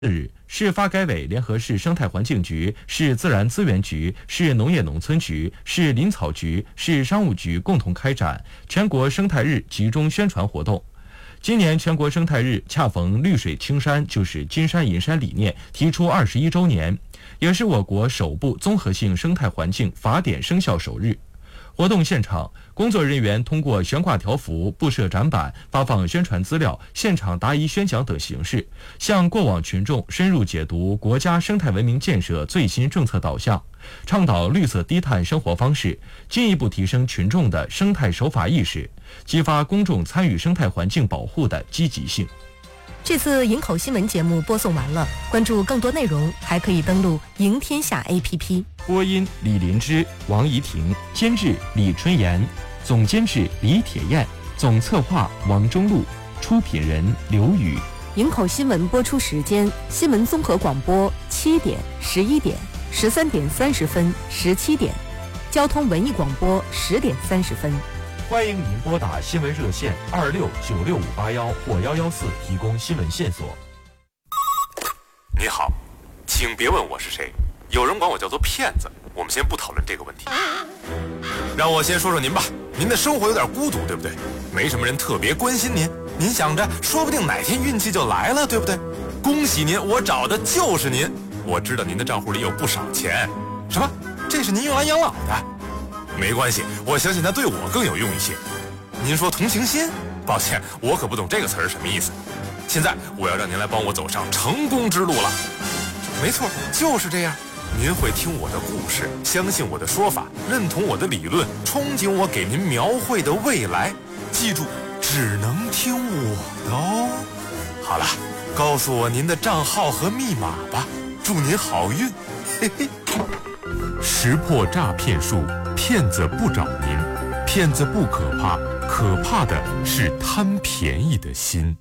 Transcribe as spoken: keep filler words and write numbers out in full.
日，市发改委联合市生态环境局、市自然资源局、市农业农村局、市林草局、市商务局共同开展全国生态日集中宣传活动。今年全国生态日恰逢绿水青山就是金山银山理念提出二十一周年，也是我国首部综合性生态环境法典生效首日。活动现场，工作人员通过悬挂条幅、布设展板、发放宣传资料、现场答疑宣讲等形式，向过往群众深入解读国家生态文明建设最新政策导向，倡导绿色低碳生活方式，进一步提升群众的生态守法意识，激发公众参与生态环境保护的积极性。 这次营口新闻节目播送完了，关注更多内容还可以登录赢天下 A P P。 播音李林芝、王怡婷，监制李春妍，总监制李铁燕，总策划王中路，出品人刘宇。 营口新闻播出时间：新闻综合广播七点、十一点、十三点三十分、十七点；交通文艺广播十点三十分。 欢迎您拨打新闻热线二六九六五八幺或幺幺四提供新闻线索。 你好，请别问我是谁，有人管我叫做骗子。我们先不讨论这个问题，让我先说说您吧。您的生活有点孤独，对不对？没什么人特别关心您，您想着说不定哪天运气就来了，对不对？恭喜您，我找的就是您。我知道您的账户里有不少钱。什么？这是您用来养老的？没关系，我相信它对我更有用一些。您说同情心？抱歉，我可不懂这个词儿什么意思。现在我要让您来帮我走上成功之路了。没错，就是这样。您会听我的故事，相信我的说法，认同我的理论，憧憬我给您描绘的未来。记住，只能听我的哦。好了，告诉我您的账号和密码吧。祝您好运。嘿嘿。识破诈骗术，骗子不找您。骗子不可怕，可怕的是贪便宜的心。